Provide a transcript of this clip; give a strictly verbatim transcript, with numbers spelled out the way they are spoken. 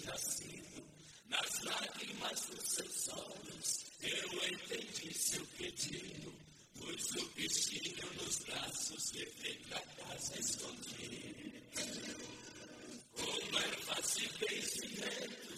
nascido, nas lágrimas dos seus olhos, eu entendi seu pedido, pus o bichinho nos braços, levei pra casa escondido.